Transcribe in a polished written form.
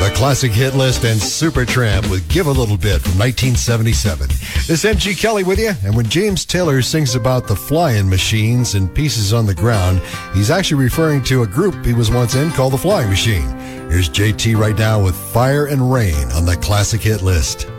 The classic hit list and Supertramp with Give a Little Bit from 1977. This MG Kelly with you, and when James Taylor sings about the flying machines and pieces on the ground, he's actually referring to a group he was once in called the Flying Machine. Here's JT right now with Fire and Rain on the classic hit list.